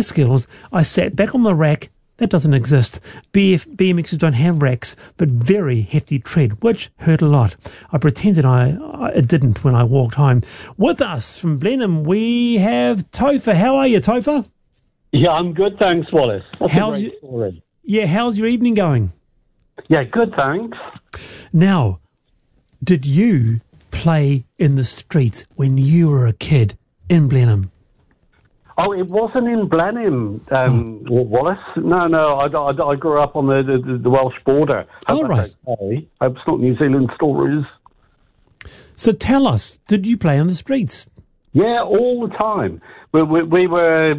skills, I sat back on the rack. That doesn't exist. BMXers don't have racks, but very hefty tread, which hurt a lot. I pretended it didn't when I walked home. With us from Blenheim, we have Topher. How are you, Topher? Yeah, I'm good, thanks, Wallace. That's a great story. Yeah, how's your evening going? Yeah, good, thanks. Now, did you play in the streets when you were a kid in Blenheim? Oh, it wasn't in Blenheim, Wallace. No, I grew up on the Welsh border. Oh, right. Okay. Hope it's not New Zealand stories. So tell us, did you play on the streets? Yeah, all the time. We were,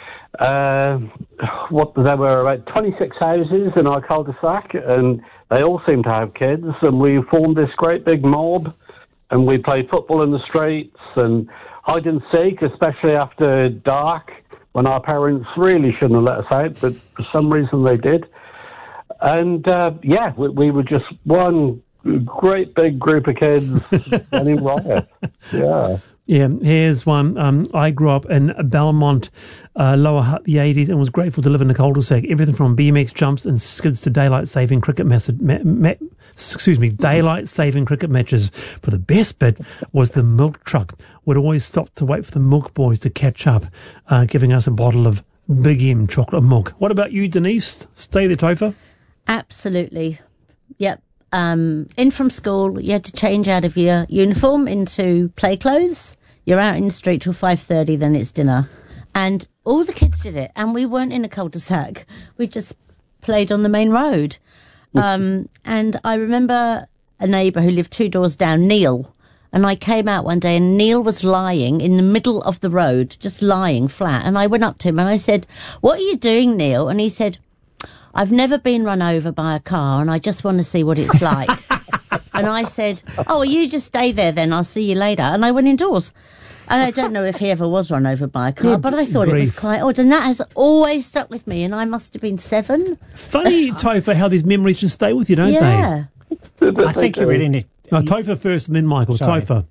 there were about 26 houses in our cul-de-sac, and they all seemed to have kids, and we formed this great big mob, and we played football in the streets, and hide and seek, especially after dark, when our parents really shouldn't have let us out, but for some reason they did. And, we were just one great big group of kids running riot. Yeah. Yeah, here's one. I grew up in Belmont, Lower Hutt, the 80s, and was grateful to live in the cul-de-sac. Everything from BMX jumps and skids to daylight-saving cricket daylight-saving cricket matches. But the best bit was the milk truck. Would always stop to wait for the milk boys to catch up, giving us a bottle of Big M chocolate milk. What about you, Denise? Stay there, Topher. Absolutely. Yep. In from school, you had to change out of your uniform into play clothes. You're out in the street till 5:30, then it's dinner. And all the kids did it, and we weren't in a cul-de-sac. We just played on the main road. And I remember a neighbour who lived 2 doors down, Neil, and I came out one day and Neil was lying in the middle of the road, just lying flat. And I went up to him and I said, "What are you doing, Neil?" And he said, "I've never been run over by a car and I just want to see what it's like." And I said, "Oh, well, you just stay there then. I'll see you later." And I went indoors. And I don't know if he ever was run over by a car, but I thought it was quite odd. And that has always stuck with me. And I must have been 7. Funny, Topher, how these memories just stay with you, don't they? I think you're reading it. No, Topher first and then Michael. Sorry. Topher.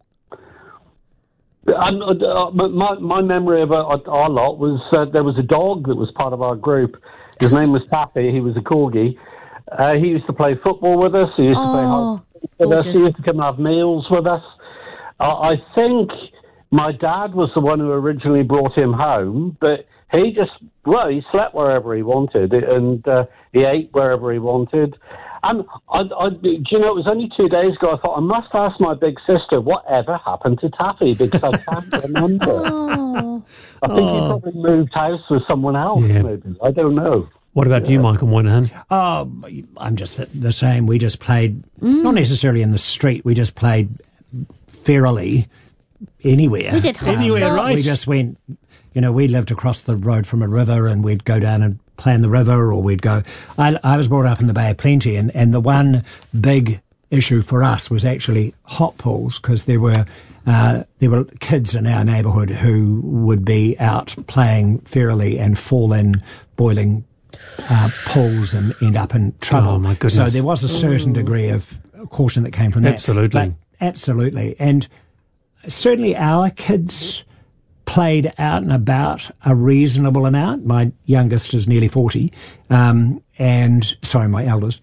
My memory of our lot was there was a dog that was part of our group. His name was Taffy. He was a corgi. He used to play football with us. He used to play hockey with us. He used to come and have meals with us. I think my dad was the one who originally brought him home, but he slept wherever he wanted, and he ate wherever he wanted. And it was only 2 days ago I thought, I must ask my big sister whatever happened to Taffy, because I can't remember. I think he probably moved house with someone else, maybe. I don't know. What about you, Michael Moynihan? I'm just the same. We just played, not necessarily in the street, we just played fairly anywhere. We did anywhere, right? We just went, we lived across the road from a river and we'd go down and play in the river, or we'd go. I was brought up in the Bay of Plenty, and the one big issue for us was actually hot pools, because there were kids in our neighbourhood who would be out playing fairly and fall in boiling pools and end up in trouble. Oh, my goodness. So there was a certain degree of caution that came from that. Absolutely. Absolutely. And certainly our kids played out and about a reasonable amount. My youngest is nearly 40, my eldest.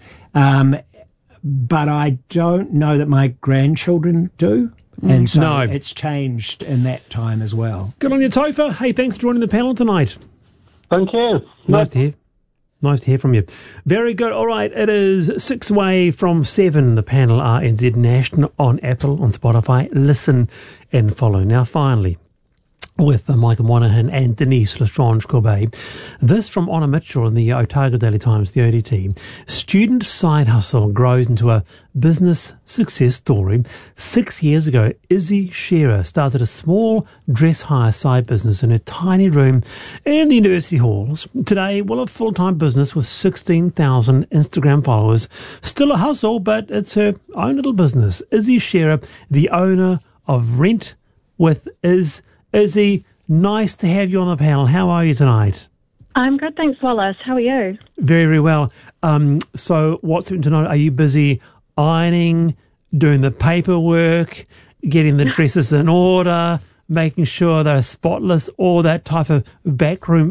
But I don't know that my grandchildren do. And so it's changed in that time as well. Good on you, Topher. Hey, thanks for joining the panel tonight. Thank you. Nice to hear from you. Very good. All right, it is 6 away from 7. The panel are NZ National on Apple, on Spotify. Listen and follow. Now, finally, with Michael Moynihan and Denise Lestrange-Courbet. This from Honor Mitchell in the Otago Daily Times, the ODT. Student side hustle grows into a business success story. 6 years ago, Izzy Shearer started a small dress hire side business in her tiny room in the university halls. Today, a full-time business with 16,000 Instagram followers. Still a hustle, but it's her own little business. Izzy Shearer, the owner of Rent with Izzy, nice to have you on the panel. How are you tonight? I'm good, thanks, Wallace. How are you? Very, very well. So what's happening tonight? Are you busy ironing, doing the paperwork, getting the dresses in order, making sure they're spotless, all that type of backroom